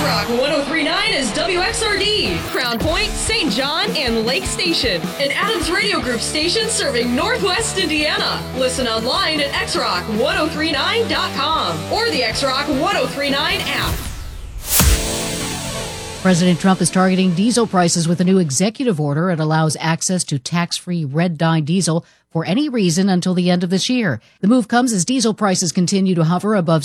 X-Rock 1039 is WXRD, Crown Point, St. John, and Lake Station. An Adams Radio Group station serving Northwest Indiana. Listen online at xrock1039.com or the X-Rock 1039 app. President Trump is targeting diesel prices with a new executive order. It allows access to tax-free red dye diesel for any reason until the end of this year. The move comes as diesel prices continue to hover above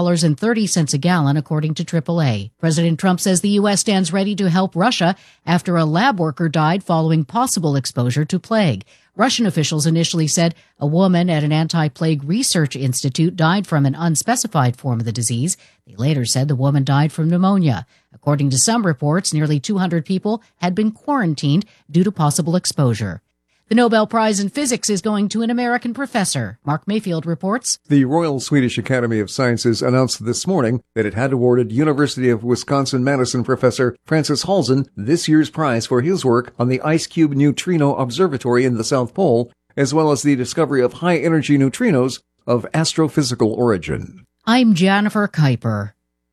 $6.30 a gallon, according to AAA. President Trump says the U.S. stands ready to help Russia after a lab worker died following possible exposure to plague. Russian officials initially said a woman at an anti-plague research institute died from an unspecified form of the disease. They later said the woman died from pneumonia. According to some reports, nearly 200 people had been quarantined due to possible exposure. The Nobel Prize in Physics is going to an American professor. Mark Mayfield reports. The Royal Swedish Academy of Sciences announced this morning that it had awarded University of Wisconsin-Madison professor Francis Halzen this year's prize for his work on the IceCube Neutrino Observatory in the South Pole, as well as the discovery of high-energy neutrinos of astrophysical origin. I'm Jennifer Kuiper.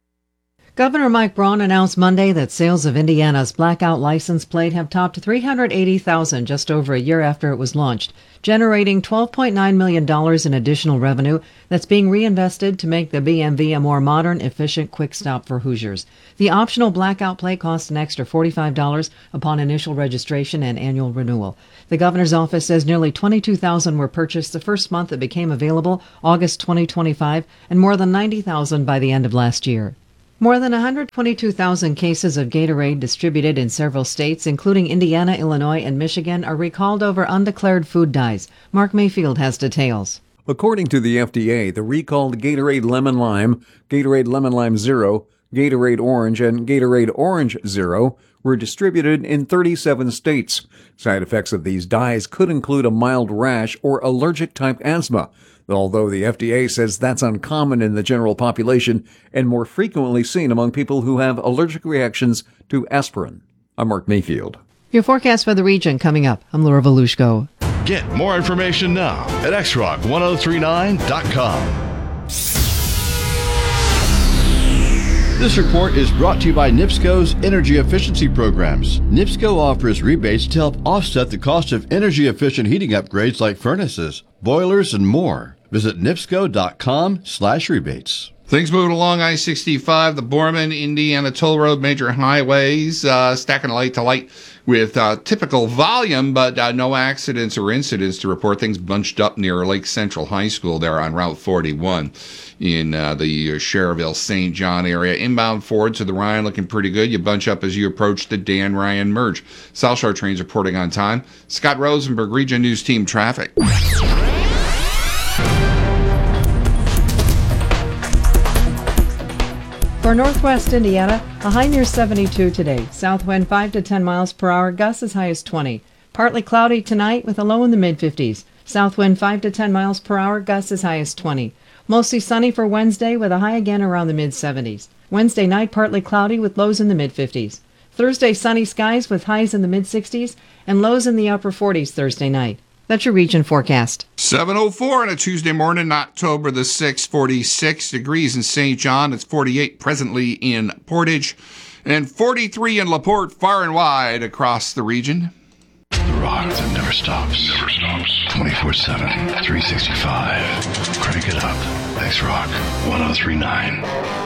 Governor Mike Braun announced Monday that sales of Indiana's blackout license plate have topped 380,000 just over a year after it was launched, generating $12.9 million in additional revenue that's being reinvested to make the BMV a more modern, efficient quick stop for Hoosiers. The optional blackout plate costs an extra $45 upon initial registration and annual renewal. The governor's office says nearly 22,000 were purchased the first month it became available, August 2025, and more than 90,000 by the end of last year. More than 122,000 cases of Gatorade distributed in several states, including Indiana, Illinois, and Michigan, are recalled over undeclared food dyes. Mark Mayfield has details. According to the FDA, the recalled Gatorade Lemon Lime, Gatorade Lemon Lime Zero, Gatorade Orange, and Gatorade Orange Zero were distributed in 37 states. Side effects of these dyes could include a mild rash or allergic-type asthma, although the FDA says that's uncommon in the general population and more frequently seen among people who have allergic reactions to aspirin. I'm Mark Mayfield. Your forecast for the region coming up. I'm Laura Volushko. Get more information now at xrock1039.com. This report is brought to you by NIPSCO's energy efficiency programs. NIPSCO offers rebates to help offset the cost of energy-efficient heating upgrades like furnaces, boilers, and more. Visit nipsco.com/rebates. Things moving along I-65, the Borman, Indiana Toll Road, major highways, stacking light to light with typical volume, but no accidents or incidents to report. Things bunched up near Lake Central High School there on Route 41 in the Cherville-St. John area. Inbound Ford to the Ryan looking pretty good. You bunch up as you approach the Dan Ryan merge. South Shore trains reporting on time. Scott Rosenberg, Region News Team Traffic. For northwest Indiana, a high near 72 today. South wind 5 to 10 miles per hour, gusts as high as 20. Partly cloudy tonight with a low in the mid-50s. South wind 5 to 10 miles per hour, gusts as high as 20. Mostly sunny for Wednesday with a high again around the mid-70s. Wednesday night, partly cloudy with lows in the mid-50s. Thursday, sunny skies with highs in the mid-60s and lows in the upper 40s Thursday night. That's your region forecast. 7:04 on a Tuesday morning, October the 6th, 46 degrees in St. John. It's 48 presently in Portage and 43 in LaPorte, far and wide across the region. The rock that never stops. 24/7, 365. Crank it up. X-Rock 1039.